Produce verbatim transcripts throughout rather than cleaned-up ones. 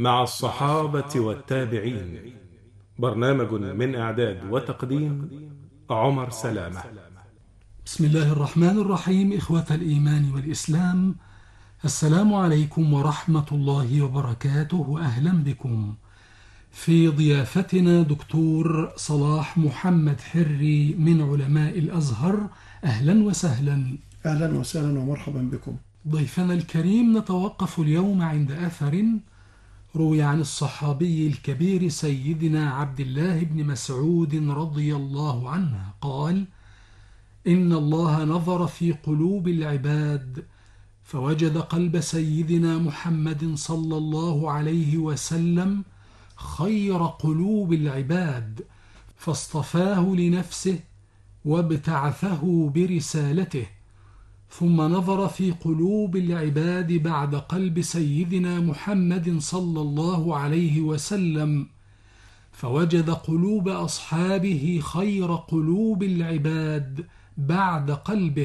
مع الصحابة والتابعين. برنامج من إعداد وتقديم عمر سلامة. بسم الله الرحمن الرحيم. إخوة الإيمان والإسلام، السلام عليكم ورحمة الله وبركاته. أهلا بكم في ضيافتنا دكتور صلاح محمد حري من علماء الأزهر. أهلا وسهلا. أهلا وسهلا ومرحبا بكم. ضيفنا الكريم، نتوقف اليوم عند أثر روي عن الصحابي الكبير سيدنا عبد الله بن مسعود رضي الله عنه قال: إن الله نظر في قلوب العباد فوجد قلب سيدنا محمد صلى الله عليه وسلم خير قلوب العباد، فاصطفاه لنفسه وابتعثه برسالته. ثم نظر في قلوب العباد بعد قلب سيدنا محمد صلى الله عليه وسلم فوجد قلوب أصحابه خير قلوب العباد بعد قلبه،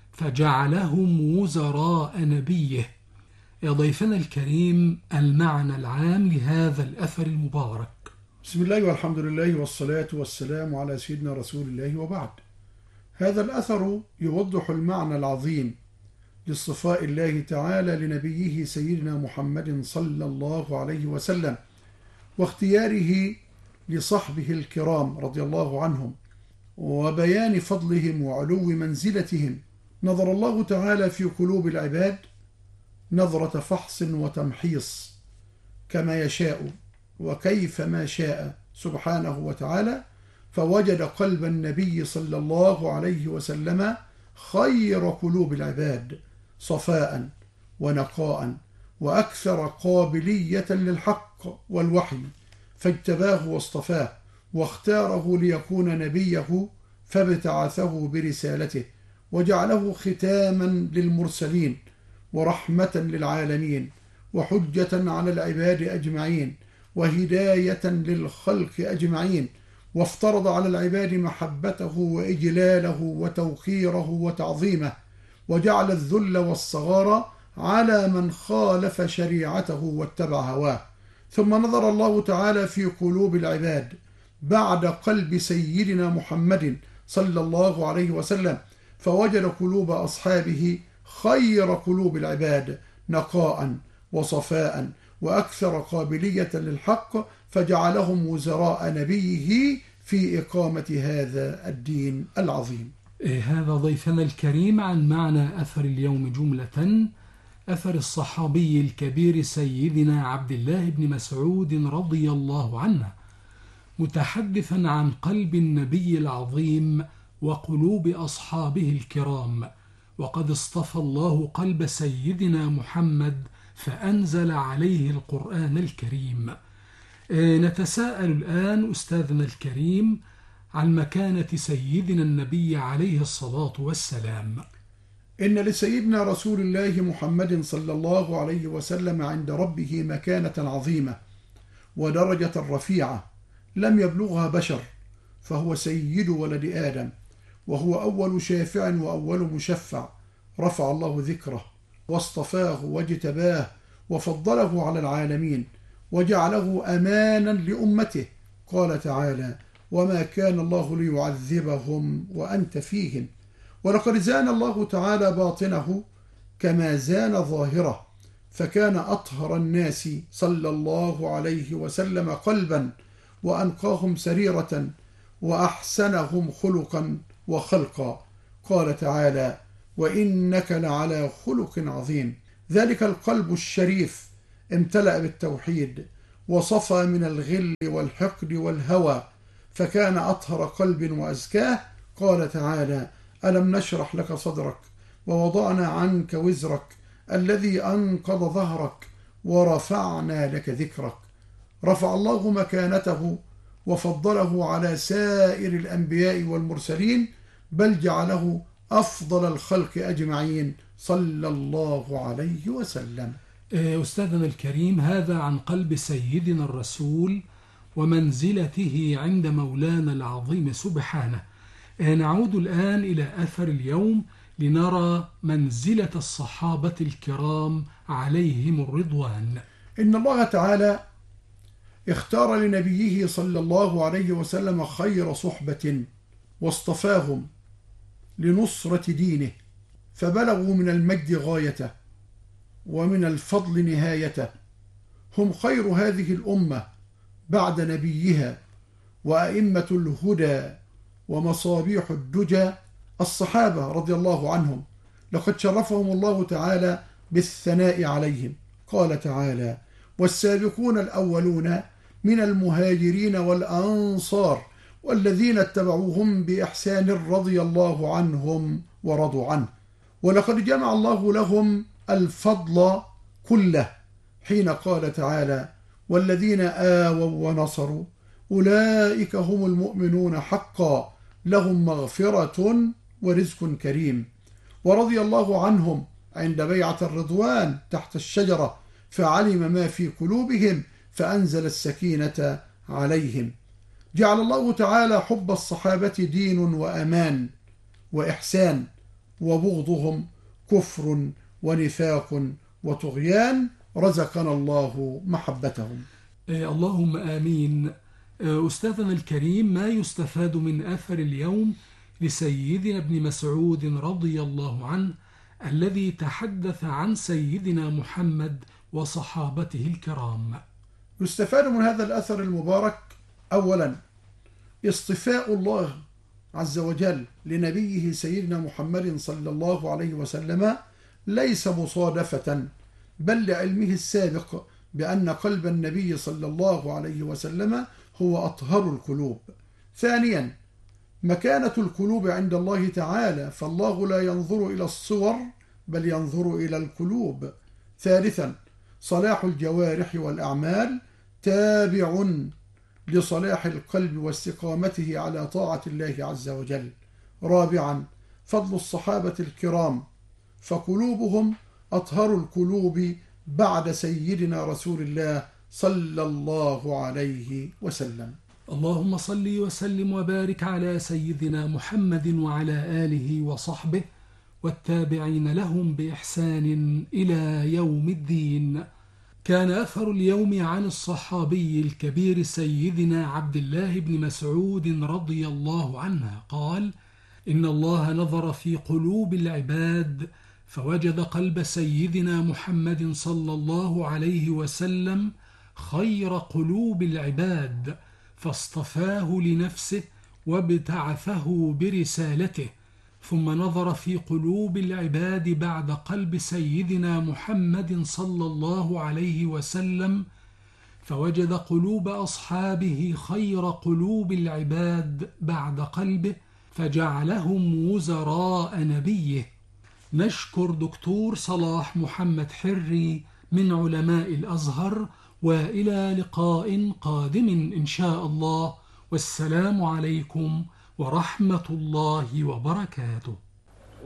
فجعلهم وزراء نبيه. يا ضيفنا الكريم، المعنى العام لهذا الأثر المبارك. بسم الله والحمد لله والصلاة والسلام على سيدنا رسول الله، وبعد. هذا الأثر يوضح المعنى العظيم لاصطفاء الله تعالى لنبيه سيدنا محمد صلى الله عليه وسلم، واختياره لصحبه الكرام رضي الله عنهم، وبيان فضلهم وعلو منزلتهم. نظر الله تعالى في قلوب العباد نظرة فحص وتمحيص كما يشاء وكيف ما شاء سبحانه وتعالى، فوجد قلب النبي صلى الله عليه وسلم خير قلوب العباد صفاء ونقاء وأكثر قابلية للحق والوحي، فاجتباه واصطفاه واختاره ليكون نبيه، فابتعثه برسالته وجعله ختاما للمرسلين ورحمة للعالمين وحجة على العباد أجمعين وهداية للخلق أجمعين، وافترض على العباد محبته وإجلاله وتوقيره وتعظيمه، وجعل الذل والصغار على من خالف شريعته واتبع هواه. ثم نظر الله تعالى في قلوب العباد بعد قلب سيدنا محمد صلى الله عليه وسلم فوجد قلوب أصحابه خير قلوب العباد نقاء وصفاء وأكثر قابلية للحق، فجعلهم وزراء نبيه في إقامة هذا الدين العظيم. هذا ضيفنا الكريم عن معنى أثر اليوم جملة. أثر الصحابي الكبير سيدنا عبد الله بن مسعود رضي الله عنه، متحدثا عن قلب النبي العظيم وقلوب أصحابه الكرام. وقد اصطفى الله قلب سيدنا محمد فأنزل عليه القرآن الكريم. نتساءل الآن أستاذنا الكريم عن مكانة سيدنا النبي عليه الصلاة والسلام. إن لسيدنا رسول الله محمد صلى الله عليه وسلم عند ربه مكانة عظيمة ودرجة رفيعة لم يبلغها بشر، فهو سيد ولد آدم، وهو أول شافع وأول مشفع. رفع الله ذكره واصطفاه واجتباه وفضله على العالمين وجعله أمانا لأمته. قال تعالى: وما كان الله ليعذبهم وأنت فيهم. ولقد زان الله تعالى باطنه كما زان ظاهره، فكان أطهر الناس صلى الله عليه وسلم قلبا وأنقاهم سريرة وأحسنهم خلقا وخلقا. قال تعالى: وإنك لعلى خلق عظيم. ذلك القلب الشريف امتلأ بالتوحيد وصفى من الغل والحقد والهوى، فكان أطهر قلب وأزكاه. قال تعالى: ألم نشرح لك صدرك ووضعنا عنك وزرك الذي أنقض ظهرك ورفعنا لك ذكرك. رفع الله مكانته وفضله على سائر الأنبياء والمرسلين، بل جعله أفضل الخلق أجمعين صلى الله عليه وسلم. أستاذنا الكريم، هذا عن قلب سيدنا الرسول ومنزلته عند مولانا العظيم سبحانه. نعود الآن إلى أثر اليوم لنرى منزلة الصحابة الكرام عليهم الرضوان. إن الله تعالى اختار لنبيه صلى الله عليه وسلم خير صحبة واصطفاهم لنصرة دينه، فبلغوا من المجد غايته ومن الفضل نهايته. هم خير هذه الأمة بعد نبيها وأئمة الهدى ومصابيح الدجى الصحابة رضي الله عنهم، لقد شرفهم الله تعالى بالثناء عليهم. قال تعالى: والسابقون الأولون من المهاجرين والأنصار والذين اتبعوهم بإحسان رضي الله عنهم ورضوا عنه. ولقد جمع الله لهم الفضل كله حين قال تعالى: والذين آووا ونصروا أولئك هم المؤمنون حقا لهم مغفرة ورزق كريم. ورضي الله عنهم عند بيعة الرضوان تحت الشجرة، فعلم ما في قلوبهم فأنزل السكينة عليهم. جعل الله تعالى حب الصحابة دين وأمان وإحسان، وبغضهم كفر ونفاق وطغيان. رزقنا الله محبتهم. إيه اللهم آمين. أستاذنا الكريم، ما يستفاد من أثر اليوم لسيدنا ابن مسعود رضي الله عنه الذي تحدث عن سيدنا محمد وصحابته الكرام؟ يستفاد من هذا الأثر المبارك أولا اصطفاء الله عز وجل لنبيه سيدنا محمد صلى الله عليه وسلم ليس مصادفة، بل لعلمه السابق بأن قلب النبي صلى الله عليه وسلم هو أطهر القلوب. ثانيا مكانة القلوب عند الله تعالى، فالله لا ينظر إلى الصور بل ينظر إلى القلوب. ثالثا صلاح الجوارح والأعمال تابع لصلاح القلب واستقامته على طاعة الله عز وجل. رابعا فضل الصحابة الكرام، فقلوبهم أطهر القلوب بعد سيدنا رسول الله صلى الله عليه وسلم. اللهم صل وسلم وبارك على سيدنا محمد وعلى آله وصحبه والتابعين لهم بإحسان إلى يوم الدين. كان أثر اليوم عن الصحابي الكبير سيدنا عبد الله بن مسعود رضي الله عنه قال: إن الله نظر في قلوب العباد فوجد قلب سيدنا محمد صلى الله عليه وسلم خير قلوب العباد، فاصطفاه لنفسه وابتعثه برسالته. ثم نظر في قلوب العباد بعد قلب سيدنا محمد صلى الله عليه وسلم فوجد قلوب أصحابه خير قلوب العباد بعد قلبه، فجعلهم وزراء نبيه. نشكر دكتور صلاح محمد حري من علماء الأزهر، وإلى لقاء قادم إن شاء الله، والسلام عليكم ورحمة الله وبركاته.